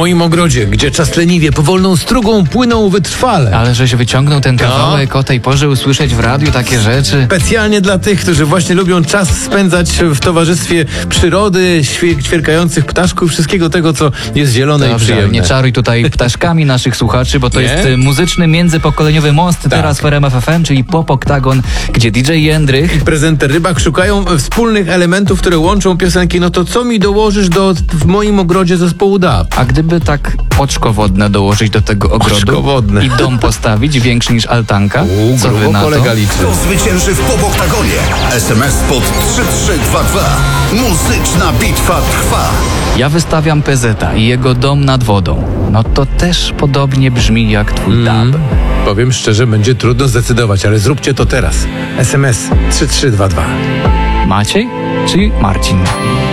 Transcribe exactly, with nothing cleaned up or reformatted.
moim ogrodzie, gdzie czas leniwie, powolną strugą płyną wytrwale. Ale żeś wyciągnął ten kawałek, o tej porze usłyszeć w radiu takie rzeczy. Specjalnie dla tych, którzy właśnie lubią czas spędzać w towarzystwie przyrody, świe- ćwierkających ptaszków, wszystkiego tego, co jest zielone i Dobrze, przyjemne. nie czaruj tutaj ptaszkami naszych słuchaczy, bo to Nie? jest y, muzyczny, międzypokoleniowy most Tak. teraz w R M F F M, czyli Pop Oktagon, gdzie D J Jędrych Prezenter Rybak szukają wspólnych elementów, które łączą piosenki. No to co mi dołożysz do w moim ogrodzie zespołu D A B? A gdyby tak oczko wodne dołożyć do tego ogrodu Oczko wodne. i dom postawić większy niż altanka, U, co wy grubo na to? kolega liczy. Kto zwycięży w Pop Oktagonie? S M S pod trzy trzy dwa dwa. Muzyczna bitwa trwa. Ja wystawiam P Z a i jego dom nad wodą. No to też podobnie brzmi jak twój Mm. dub. Powiem szczerze, będzie trudno zdecydować, ale zróbcie to teraz. S M S trzy trzy dwa dwa. Maciej czy Marcin?